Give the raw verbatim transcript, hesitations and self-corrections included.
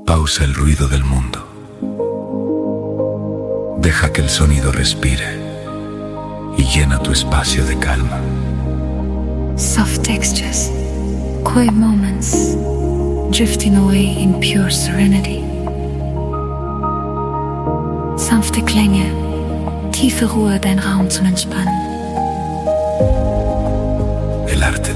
Pausa el ruido del mundo. Deja que el sonido respire y llena tu espacio de calma. Soft textures, quiet moments, drifting away in pure serenity. Sanfte Klänge, tiefe Ruhe, dein Raum zum Entspannen. El arte